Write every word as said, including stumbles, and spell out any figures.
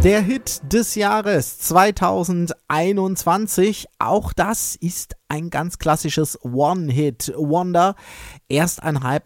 Der Hit des Jahres zweitausendeinundzwanzig, auch das ist ein ganz klassisches One-Hit-Wonder. Ersteinhalb